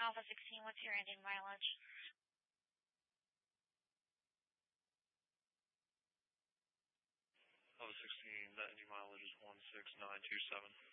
Alpha 16, what's your ending mileage? Alpha 16, the ending mileage is 16927.